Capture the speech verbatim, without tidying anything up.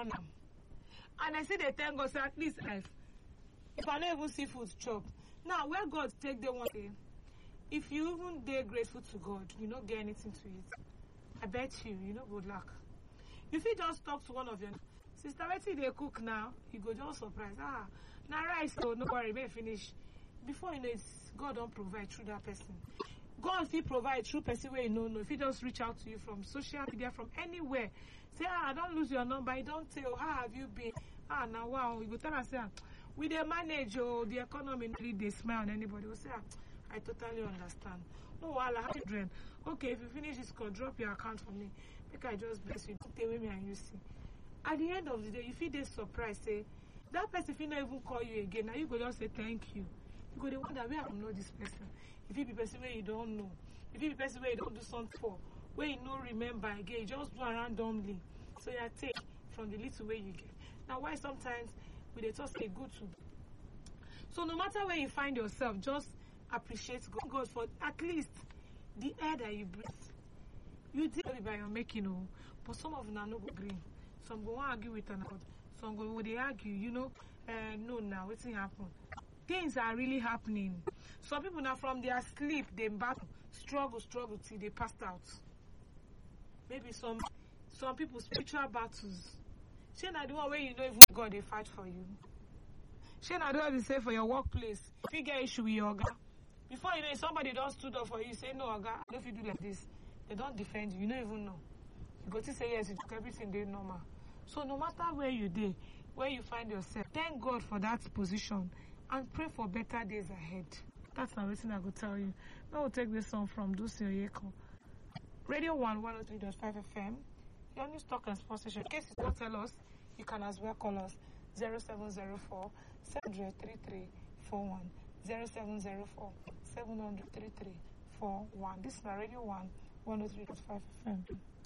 run am. And I say they thank God, say at least if, if I don't even see food chop. Now, where God take the one day, if you even dey grateful to God, you don't get anything to eat. I bet you, you know, good luck. If you just talk to one of your sister, let's see they cook now, you go just surprise. Ah, now rice, so no worry, may finish. Before you know it, God don't provide through that person. God if he provide through person where you know, no, if he just reach out to you from social media, from anywhere, say, ah, I don't lose your number, you don't tell, how have you been? Ah, now wow, you go tell us, say, we dey manage oh, the economy, really they smile on anybody. We say, ah, I totally understand. No, I'll have children. Okay, if you finish this call, drop your account for me. Make I just bless you. Don't tell me and you see. At the end of the day, if you dey surprised, say, that person if he not even call you again, now you go just say thank you. You go dey wonder where I know this person. If you be person where you don't know, if you be person where you don't do something for, where you don't remember again, you just do it randomly. So you take from the little way you get. Now why sometimes we dey just say good to. So no matter where you find yourself, just appreciate God for at least the air that you breathe. You did it by your making, oh, but some of them are not agree. Some go argue with another. Some go when they argue, you know, uh, no, now what's happen? Things are really happening. Some people now from their sleep, they battle, struggle, struggle till they passed out. Maybe some some people spiritual battles. She not the one where you know even God they fight for you. She not the one they say for your workplace. If you get issue with your guy, before you know somebody don't stood up for you, say no, guy, if you do like this, they don't defend you. You don't even know. You go to say yes, it's everything they normal. So no matter where you dey, where you find yourself, thank God for that position and pray for better days ahead. That's not everything I could tell you. Now we'll take this song from Dulce Oyeko. Radio one, one oh three point five F M. Your news talk and sports station. In case you don't tell us, you can as well call us zero seven zero four, seven zero three three four one. zero seven zero four, seven zero three three four one. This is Radio one, one oh three point five F M.